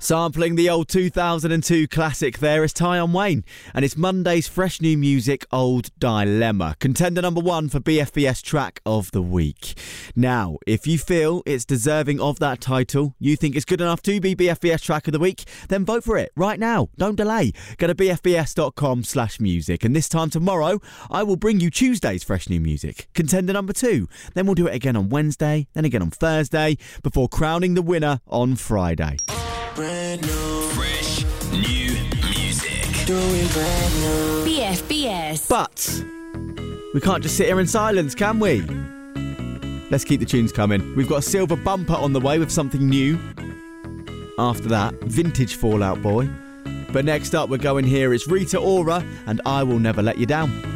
Sampling the old 2002 classic there is Tion Wayne, and it's Monday's fresh new music, Old Dilemma, contender number 1 for BFBS Track of the Week. Now, if you feel it's deserving of that title, you think it's good enough to be BFBS Track of the Week, then vote for it right now. Don't delay. Go to bfbs.com/music, and this time tomorrow, I will bring you Tuesday's fresh new music, contender number 2. Then we'll do it again on Wednesday, then again on Thursday, before crowning the winner on Friday. Brand new, fresh, new music. Doing brand new. BFBS. But we can't just sit here in silence, can we? Let's keep the tunes coming. We've got a silver bumper on the way with something new. After that, vintage Fall Out Boy. But next up, we're going here. It's Rita Ora and I Will Never Let You Down.